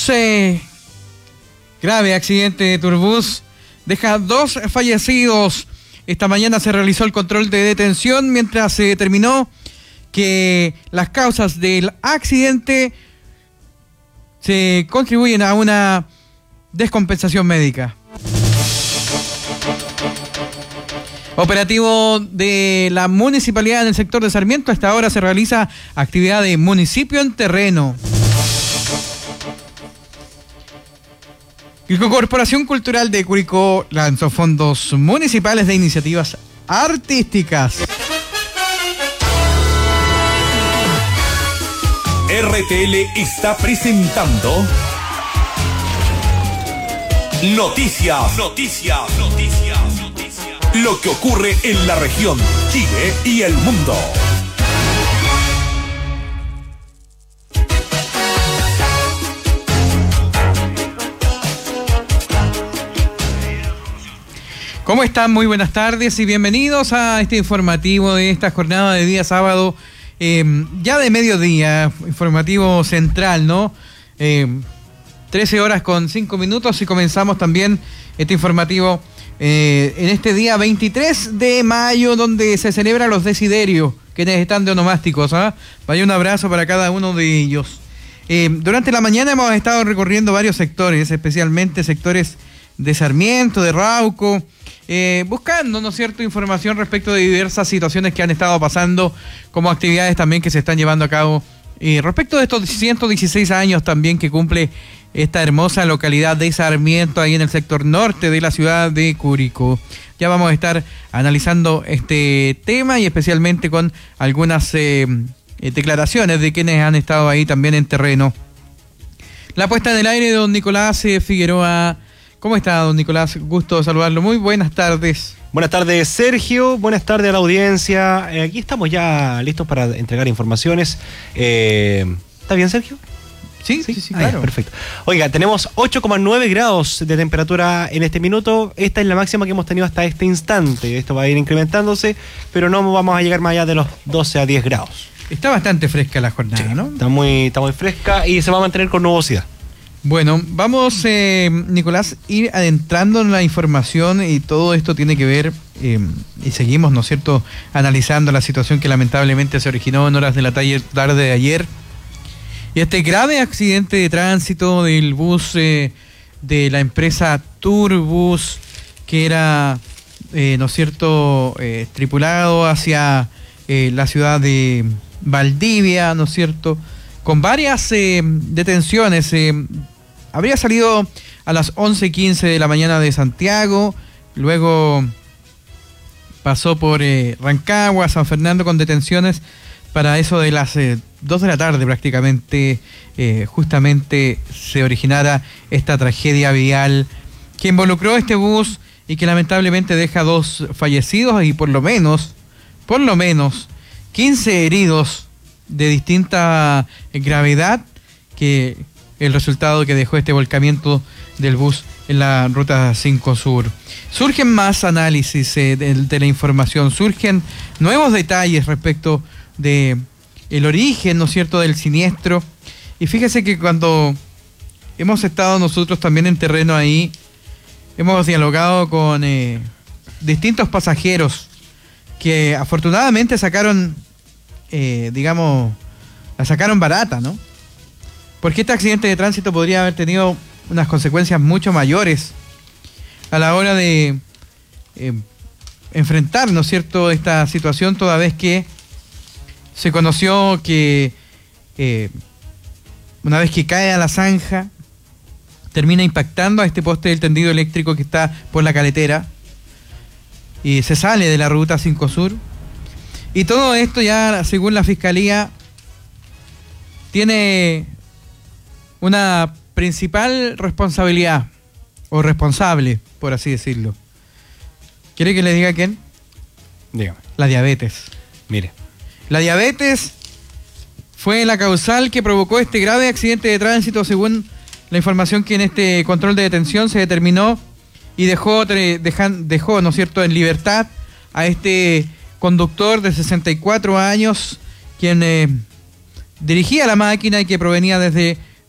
Grave accidente de Turbus deja 2 fallecidos. Esta mañana se realizó el control de detención mientras se determinó que las causas del accidente se contribuyen a una descompensación médica. Operativo de la municipalidad en el sector de Sarmiento. Hasta ahora se realiza actividad de municipio en terreno. La Corporación Cultural de Curicó lanzó fondos municipales de iniciativas artísticas. RTL está presentando Noticias. Lo que ocurre en la región, Chile y el mundo. ¿Cómo están? Muy buenas tardes y bienvenidos a este informativo de esta jornada de día sábado, ya de mediodía, informativo central, ¿no? 13 horas con 5 minutos y comenzamos también este informativo en este día 23 de mayo, donde se celebran los desiderios, quienes están de onomásticos, ¿ah? Vaya un abrazo para cada uno de ellos. Durante la mañana hemos estado recorriendo varios sectores, especialmente sectores de Sarmiento, de Rauco, buscando, ¿no es cierto?, información respecto de diversas situaciones que han estado pasando, como actividades también que se están llevando a cabo, respecto de estos 116 años también que cumple esta hermosa localidad de Sarmiento, ahí en el sector norte de la ciudad de Curicó. Ya vamos a estar analizando este tema y especialmente con algunas declaraciones de quienes han estado ahí también en terreno. La puesta en el aire de don Nicolás Figueroa. ¿Cómo está, don Nicolás? Gusto saludarlo. Muy buenas tardes. Buenas tardes, Sergio. Buenas tardes a la audiencia. Aquí estamos ya listos para entregar informaciones. ¿Está bien, Sergio? Sí, claro. Ya, perfecto. Oiga, tenemos 8,9 grados de temperatura en este minuto. Esta es la máxima que hemos tenido hasta este instante. Esto va a ir incrementándose, pero no vamos a llegar más allá de los 12 a 10 grados. Está bastante fresca la jornada, sí, ¿no? Está muy fresca y se va a mantener con nubosidad. Bueno, vamos, Nicolás, ir adentrando en la información y todo esto tiene que ver, y seguimos, ¿no es cierto?, analizando la situación que lamentablemente se originó en horas de la tarde de ayer. Y este grave accidente de tránsito del bus de la empresa Turbus, que era, ¿no es cierto?, tripulado hacia la ciudad de Valdivia, ¿no es cierto?, con varias detenciones. Habría salido a las 11:15 de la mañana de Santiago, luego pasó por Rancagua, San Fernando, con detenciones para eso de las 2 de la tarde prácticamente, justamente se originara esta tragedia vial que involucró este bus y que lamentablemente deja 2 fallecidos y por lo menos 15 heridos de distinta gravedad, que el resultado que dejó este volcamiento del bus en la ruta 5 Sur. Surgen más análisis de la información, surgen nuevos detalles respecto de el origen, ¿no es cierto?, del siniestro. Y fíjese que cuando hemos estado nosotros también en terreno ahí, hemos dialogado con distintos pasajeros que afortunadamente sacaron, la sacaron barata, ¿no? Porque este accidente de tránsito podría haber tenido unas consecuencias mucho mayores a la hora de enfrentar, ¿no es cierto?, esta situación, toda vez que se conoció que una vez que cae a la zanja, termina impactando a este poste del tendido eléctrico que está por la caletera y se sale de la ruta 5 Sur. Y todo esto ya, según la Fiscalía, tiene una principal responsabilidad, o responsable, por así decirlo. ¿Quiere que le diga quién? Dígame. La diabetes. Mire. La diabetes fue la causal que provocó este grave accidente de tránsito, según la información que en este control de detención se determinó, y dejó, ¿no es cierto?, en libertad a este conductor de 64 años, quien dirigía la máquina y que provenía desde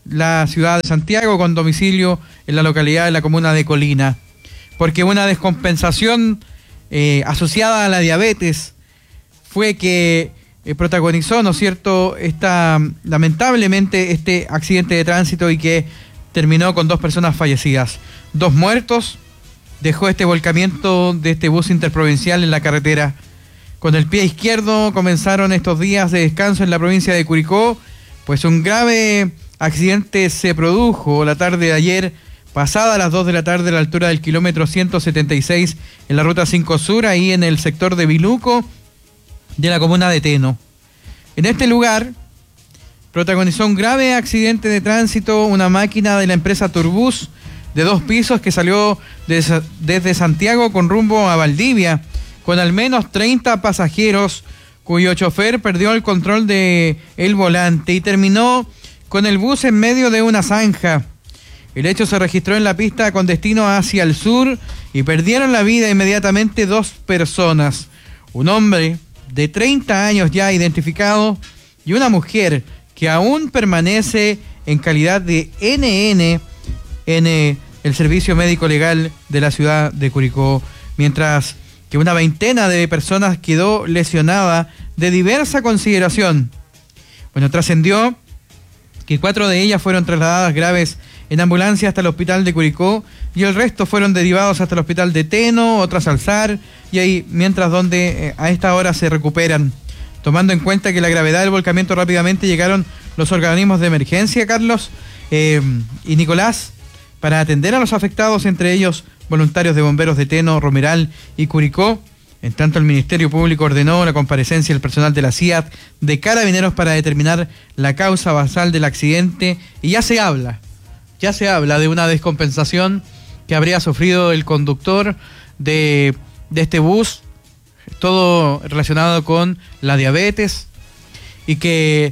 la ciudad de Santiago, con domicilio en la localidad de la comuna de Colina, porque una descompensación asociada a la diabetes fue que protagonizó, ¿no es cierto?, lamentablemente este accidente de tránsito, y que terminó con 2 personas fallecidas, 2 muertos. Dejó este volcamiento de este bus interprovincial en la carretera. Con el pie izquierdo comenzaron estos días de descanso en la provincia de Curicó, pues un grave accidente se produjo la tarde de ayer, pasada las 2 de la tarde, a la altura del kilómetro 176 en la ruta 5 Sur, ahí en el sector de Viluco, de la comuna de Teno. En este lugar protagonizó un grave accidente de tránsito una máquina de la empresa Turbus de 2 pisos que salió desde Santiago con rumbo a Valdivia, con al menos 30 pasajeros, cuyo chofer perdió el control del volante y terminó con el bus en medio de una zanja. El hecho se registró en la pista con destino hacia el sur y perdieron la vida inmediatamente 2 personas. Un hombre de 30 años ya identificado y una mujer que aún permanece en calidad de NN en el servicio médico legal de la ciudad de Curicó, mientras que una veintena de personas quedó lesionada de diversa consideración. Bueno, trascendió que 4 de ellas fueron trasladadas graves en ambulancia hasta el hospital de Curicó y el resto fueron derivados hasta el hospital de Teno, otras al SAR, y ahí, mientras donde a esta hora se recuperan. Tomando en cuenta que la gravedad del volcamiento, rápidamente llegaron los organismos de emergencia, Carlos y Nicolás, para atender a los afectados, entre ellos voluntarios de bomberos de Teno, Romeral y Curicó. En tanto, el Ministerio Público ordenó la comparecencia del personal de la CIAT, de Carabineros, para determinar la causa basal del accidente, y ya se habla de una descompensación que habría sufrido el conductor de este bus, todo relacionado con la diabetes, y que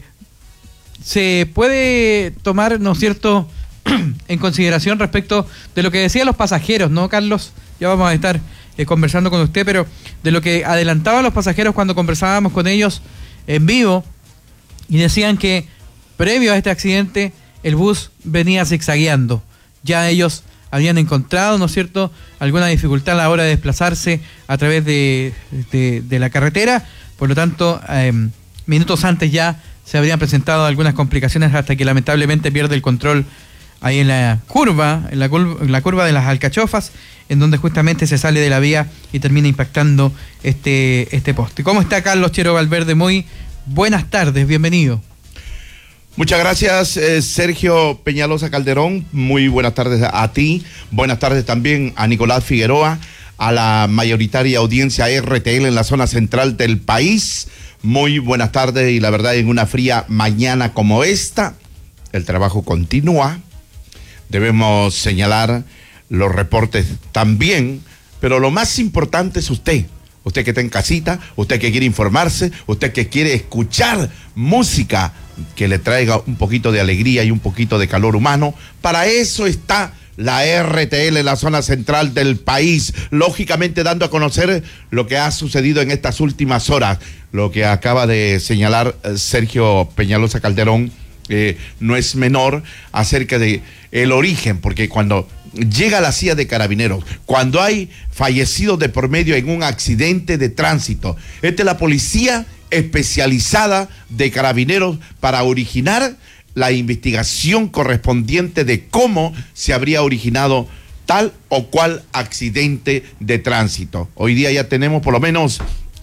se puede tomar, ¿no es cierto?, en consideración respecto de lo que decían los pasajeros, ¿no, Carlos? Ya vamos a estar conversando con usted, pero de lo que adelantaban los pasajeros cuando conversábamos con ellos en vivo, y decían que previo a este accidente el bus venía zigzagueando. Ya ellos habían encontrado, ¿no es cierto?, alguna dificultad a la hora de desplazarse a través de la carretera. Por lo tanto, minutos antes ya se habrían presentado algunas complicaciones, hasta que lamentablemente pierde el control ahí en la curva de las Alcachofas, en donde justamente se sale de la vía y termina impactando este poste. ¿Cómo está, Carlos Chero Valverde? Muy buenas tardes, bienvenido. Muchas gracias, Sergio Peñalosa Calderón. Muy buenas tardes a ti. Buenas tardes también a Nicolás Figueroa, a la mayoritaria audiencia RTL en la zona central del país. Muy buenas tardes, y la verdad, en una fría mañana como esta, el trabajo continúa. Debemos señalar los reportes también, pero lo más importante es usted que está en casita, usted que quiere informarse, usted que quiere escuchar música que le traiga un poquito de alegría y un poquito de calor humano. Para eso está la RTL en la zona central del país, lógicamente dando a conocer lo que ha sucedido en estas últimas horas. Lo que acaba de señalar Sergio Peñalosa Calderón no es menor, acerca de el origen, porque cuando llega la CIA de Carabineros, cuando hay fallecidos de por medio en un accidente de tránsito, esta es la policía especializada de Carabineros para originar la investigación correspondiente de cómo se habría originado tal o cual accidente de tránsito. Hoy día ya tenemos por lo menos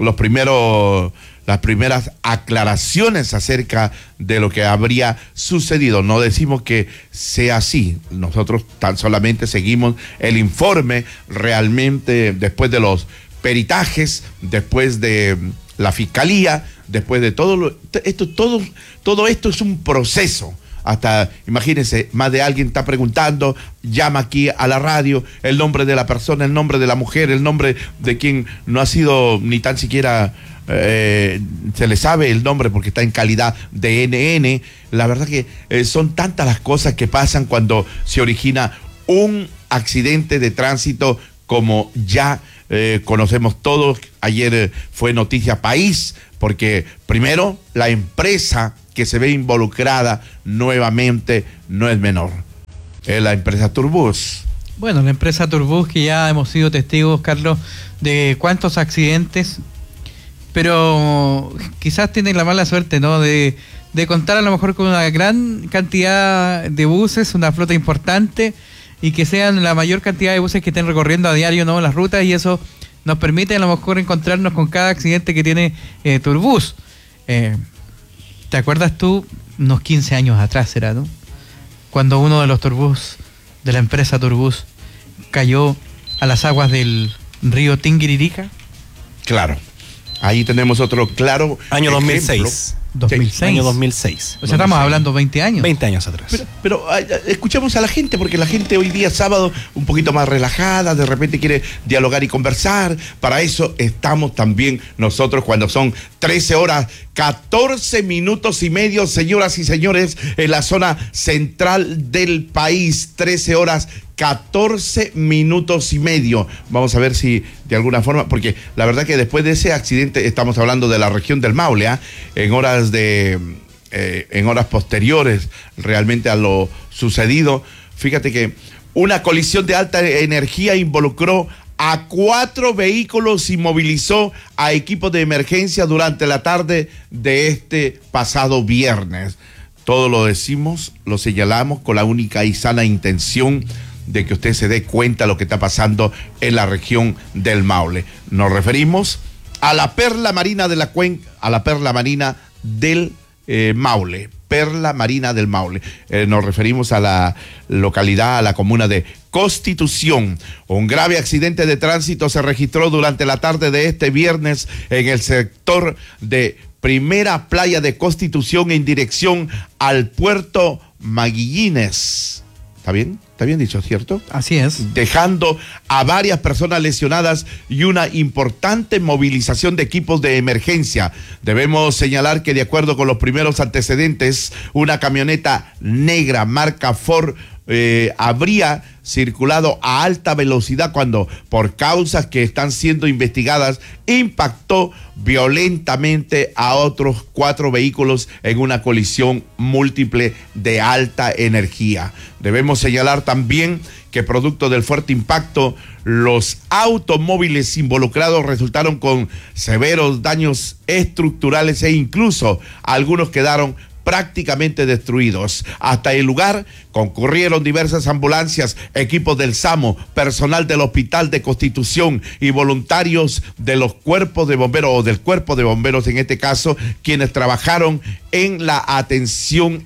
las primeras aclaraciones acerca de lo que habría sucedido. No decimos que sea así, nosotros tan solamente seguimos el informe realmente después de los peritajes, después de la fiscalía, después de todo esto es un proceso. Hasta, imagínense, más de alguien está preguntando, llama aquí a la radio, el nombre de la persona, el nombre de la mujer, el nombre de quien no ha sido ni tan siquiera se le sabe el nombre porque está en calidad de NN. La verdad que son tantas las cosas que pasan cuando se origina un accidente de tránsito, como ya conocemos todos. Ayer fue noticia país, porque primero la empresa que se ve involucrada nuevamente no es menor. Es la empresa Turbus. Bueno, la empresa Turbus, que ya hemos sido testigos, Carlos, de cuántos accidentes, pero quizás tienen la mala suerte, ¿no?, de contar a lo mejor con una gran cantidad de buses, una flota importante, y que sean la mayor cantidad de buses que estén recorriendo a diario, ¿no?, las rutas, y eso nos permite a lo mejor encontrarnos con cada accidente que tiene Turbus. ¿Te acuerdas tú? Unos 15 años atrás será, ¿no?, cuando uno de los Turbus de la empresa Turbus cayó a las aguas del río Tinguiririca. Claro, ahí tenemos otro claro Año ejemplo. 2006. 2006. Año 2006. O sea, estamos hablando 20 años. 20 años atrás. Pero escuchemos a la gente, porque la gente hoy día sábado un poquito más relajada, de repente quiere dialogar y conversar. Para eso estamos también nosotros cuando son 13 horas, 14 minutos y medio, señoras y señores, en la zona central del país. 13 horas, 14 minutos y medio. Vamos a ver si de alguna forma, porque la verdad que después de ese accidente, estamos hablando de la región del Maule, en horas posteriores realmente a lo sucedido, fíjate que una colisión de alta energía involucró a 4 vehículos y movilizó a equipos de emergencia durante la tarde de este pasado viernes. Todo lo decimos, lo señalamos con la única y sana intención de que usted se dé cuenta de lo que está pasando en la región del Maule. Nos referimos a la perla marina de la cuenca, a la perla marina del Maule, perla marina del Maule. Nos referimos a la localidad, a la comuna de Constitución. Un grave accidente de tránsito se registró durante la tarde de este viernes en el sector de Primera Playa de Constitución en dirección al puerto Maguillines. ¿Está bien? Está bien dicho, ¿cierto? Así es. Dejando a varias personas lesionadas y una importante movilización de equipos de emergencia. Debemos señalar que de acuerdo con los primeros antecedentes, una camioneta negra marca Ford habría circulado a alta velocidad cuando, por causas que están siendo investigadas, impactó violentamente a otros 4 vehículos en una colisión múltiple de alta energía. Debemos señalar también que producto del fuerte impacto, los automóviles involucrados resultaron con severos daños estructurales e incluso algunos quedaron prácticamente destruidos. Hasta el lugar concurrieron diversas ambulancias, equipos del SAMO, personal del Hospital de Constitución y voluntarios de los cuerpos de bomberos, o del cuerpo de bomberos en este caso, quienes trabajaron en la atención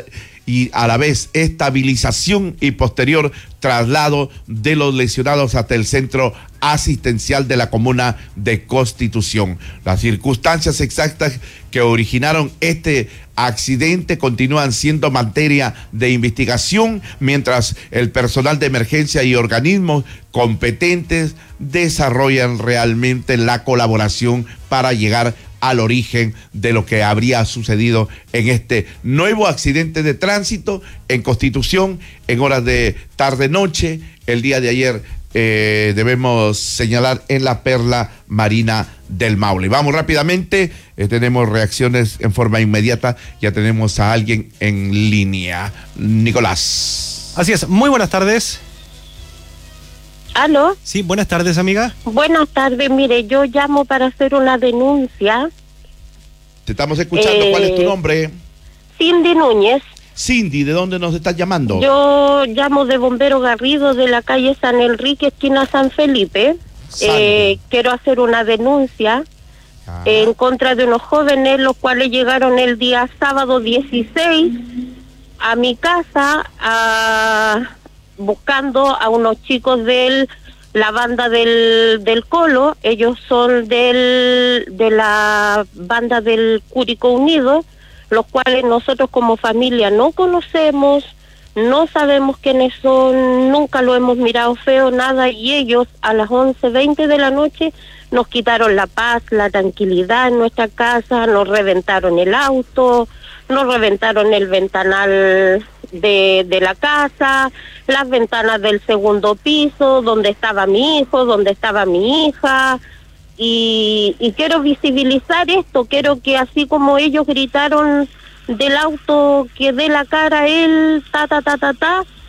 y a la vez estabilización y posterior traslado de los lesionados hasta el centro asistencial de la comuna de Constitución. Las circunstancias exactas que originaron este accidente continúan siendo materia de investigación, mientras el personal de emergencia y organismos competentes desarrollan realmente la colaboración para llegar al origen de lo que habría sucedido en este nuevo accidente de tránsito en Constitución en horas de tarde-noche el día de ayer. Debemos señalar en la perla marina del Maule. Vamos rápidamente, tenemos reacciones en forma inmediata, ya tenemos a alguien en línea. Nicolás. Así es, muy buenas tardes. ¿Aló? Sí, buenas tardes, amiga. Buenas tardes, mire, yo llamo para hacer una denuncia. Te estamos escuchando, ¿cuál es tu nombre? Cindy Núñez. Cindy, ¿de dónde nos estás llamando? Yo llamo de Bombero Garrido de la calle San Enrique, esquina San Felipe. Quiero hacer una denuncia en contra de unos jóvenes, los cuales llegaron el día sábado 16 a mi casa buscando a unos chicos de la banda del Colo. Ellos son de la banda del Curicó Unido, los cuales nosotros como familia no conocemos, no sabemos quiénes son, nunca lo hemos mirado feo, nada, y ellos a las 11:20 de la noche nos quitaron la paz, la tranquilidad en nuestra casa, nos reventaron el auto, nos reventaron el ventanal de la casa, las ventanas del segundo piso, donde estaba mi hijo, donde estaba mi hija, y quiero visibilizar esto, quiero que así como ellos gritaron del auto que dé la cara él, ta,